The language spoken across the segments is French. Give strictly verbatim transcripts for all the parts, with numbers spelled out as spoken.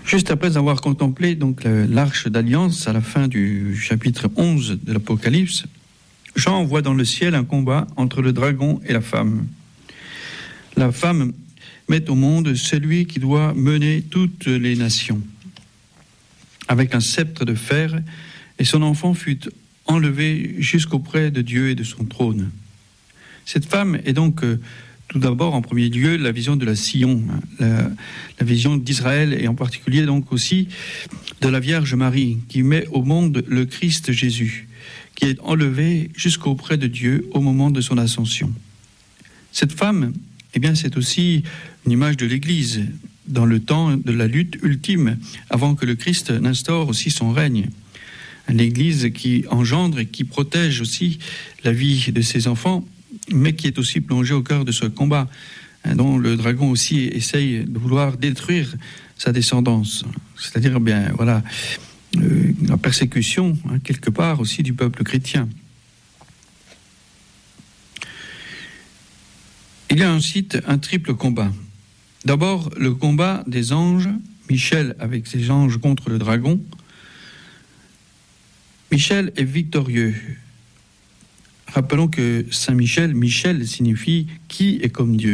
Juste après avoir contemplé donc l'arche d'alliance à la fin du chapitre onze de l'Apocalypse, Jean voit dans le ciel un combat entre le dragon et la femme. La femme met au monde celui qui doit mener toutes les nations. Avec un sceptre de fer, et son enfant fut enlevé jusqu'auprès de Dieu et de son trône. Cette femme est donc euh, tout d'abord, en premier lieu, la vision de la Sion, hein, la, la vision d'Israël, et en particulier donc aussi de la Vierge Marie, qui met au monde le Christ Jésus, qui est enlevé jusqu'auprès de Dieu au moment de son ascension. Cette femme, eh bien, c'est aussi une image de l'Église, dans le temps de la lutte ultime, avant que le Christ n'instaure aussi son règne. L'Église qui engendre et qui protège aussi la vie de ses enfants, mais qui est aussi plongée au cœur de ce combat, dont le dragon aussi essaye de vouloir détruire sa descendance. C'est-à-dire, bien, voilà, euh, la persécution, hein, quelque part aussi, du peuple chrétien. Il y a ensuite un triple combat. D'abord, le combat des anges, Michel avec ses anges contre le dragon. Michel est victorieux. Rappelons que Saint Michel, Michel signifie « qui est comme Dieu ».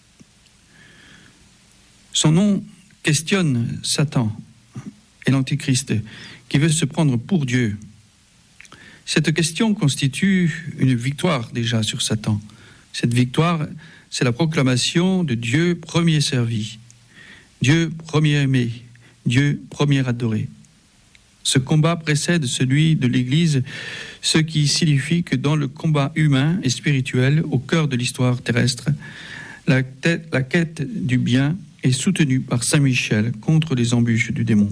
Son nom questionne Satan et l'Antichrist, qui veut se prendre pour Dieu. Cette question constitue une victoire déjà sur Satan. Cette victoire, c'est la proclamation de Dieu premier servi, Dieu premier aimé, Dieu premier adoré. Ce combat précède celui de l'Église, ce qui signifie que dans le combat humain et spirituel au cœur de l'histoire terrestre, la, tête, la quête du bien est soutenue par Saint Michel contre les embûches du démon.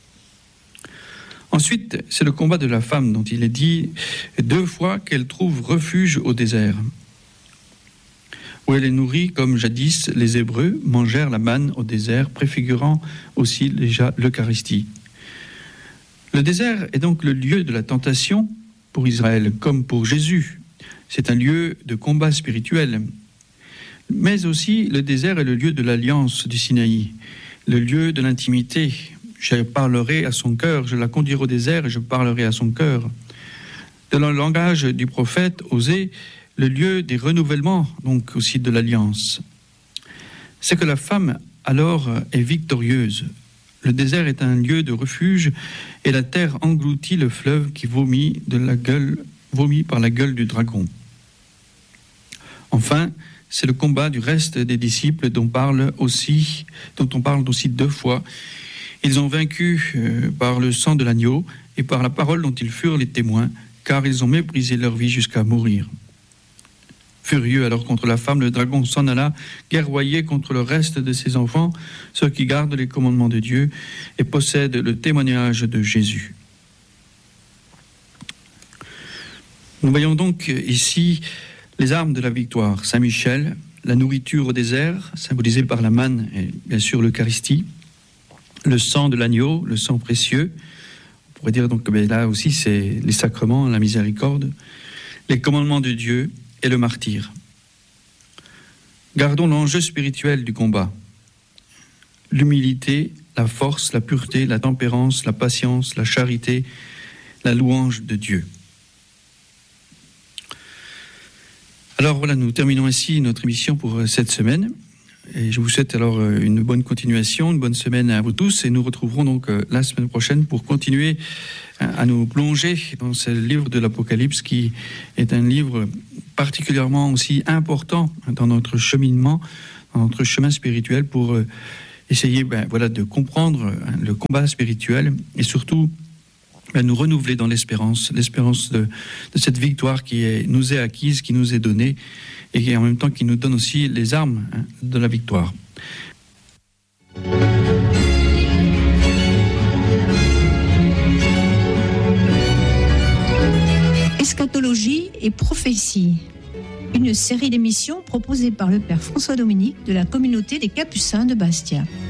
Ensuite, c'est le combat de la femme dont il est dit deux fois qu'elle trouve refuge au désert, où elle est nourrie comme jadis les Hébreux mangèrent la manne au désert, préfigurant aussi déjà l'Eucharistie. Le désert est donc le lieu de la tentation pour Israël, comme pour Jésus. C'est un lieu de combat spirituel. Mais aussi, le désert est le lieu de l'alliance du Sinaï, le lieu de l'intimité. Je parlerai à son cœur, je la conduirai au désert et je parlerai à son cœur. Dans le langage du prophète Osée, le lieu des renouvellements, donc aussi de l'alliance. C'est que la femme, alors, est victorieuse. Le désert est un lieu de refuge et la terre engloutit le fleuve qui vomit, de la gueule, vomit par la gueule du dragon. Enfin, c'est le combat du reste des disciples dont, parle aussi, dont on parle aussi deux fois. Ils ont vaincu euh, par le sang de l'agneau et par la parole dont ils furent les témoins, car ils ont méprisé leur vie jusqu'à mourir. Furieux alors contre la femme, le dragon s'en alla guerroyer contre le reste de ses enfants, ceux qui gardent les commandements de Dieu et possèdent le témoignage de Jésus. Nous voyons donc ici les armes de la victoire. Saint Michel, la nourriture au désert, symbolisée par la manne et bien sûr l'Eucharistie, le sang de l'agneau, le sang précieux. On pourrait dire donc que là aussi c'est les sacrements, la miséricorde, les commandements de Dieu et le martyr. Gardons l'enjeu spirituel du combat. L'humilité, la force, la pureté, la tempérance, la patience, la charité, la louange de Dieu. Alors voilà, nous terminons ainsi notre émission pour cette semaine. Et je vous souhaite alors une bonne continuation, une bonne semaine à vous tous. Et nous retrouverons donc la semaine prochaine pour continuer à nous plonger dans ce livre de l'Apocalypse qui est un livre particulièrement aussi important dans notre cheminement, dans notre chemin spirituel pour essayer ben, voilà, de comprendre le combat spirituel et surtout ben, nous renouveler dans l'espérance, l'espérance de, de cette victoire qui est, nous est acquise, qui nous est donnée et qui en même temps qui nous donne aussi les armes hein, de la victoire. Eschatologie et prophétie, une série d'émissions proposée par le Père François Dominique de la communauté des Capucins de Bastia.